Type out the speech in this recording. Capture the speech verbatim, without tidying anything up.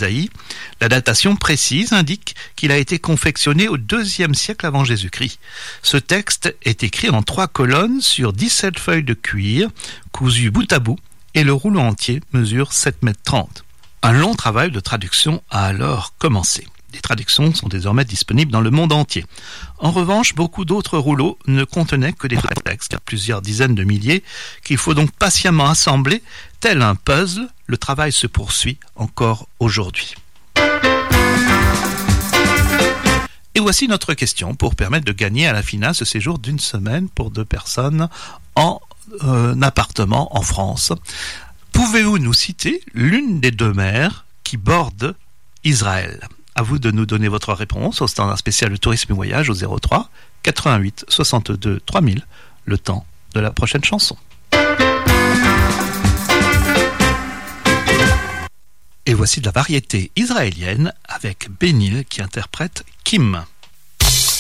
d'Ésaïe. La datation précise indique qu'il a été confectionné au deuxième siècle avant Jésus-Christ. Ce texte est écrit en trois colonnes sur dix-sept feuilles de cuir, cousues bout à bout, et le rouleau entier mesure sept mètres trente. Un long travail de traduction a alors commencé. Des traductions sont désormais disponibles dans le monde entier. En revanche, beaucoup d'autres rouleaux ne contenaient que des textes, plusieurs dizaines de milliers, qu'il faut donc patiemment assembler. Tel un puzzle, le travail se poursuit encore aujourd'hui. Et voici notre question pour permettre de gagner à la finale ce séjour d'une semaine pour deux personnes en euh, appartement en France. Pouvez-vous nous citer l'une des deux mers qui bordent Israël ? À vous de nous donner votre réponse au standard spécial de tourisme et voyage au zéro trois quatre-vingt-huit soixante-deux trois mille, le temps de la prochaine chanson. Et voici de la variété israélienne avec Bénil qui interprète Kim.